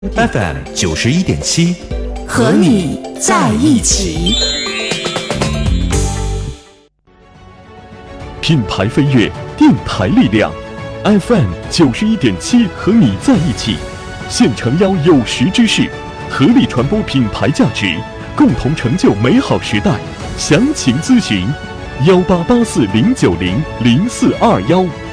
FM 91.7， 和你在一起。 品牌飞跃，电台力量。FM 91.7，和你在一起。现诚邀有识之士，合力传播品牌价值，共同成就美好时代。详情咨询：188409000421。